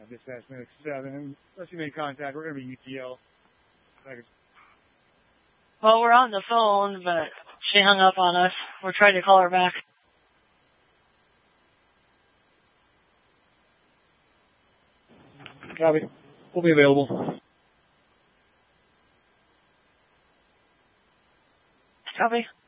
Dispatch Medic 7. Unless you made contact, we're going to be UTL. Well, we're on the phone, but she hung up on us. We're trying to call her back. Copy. We'll be available. Copy.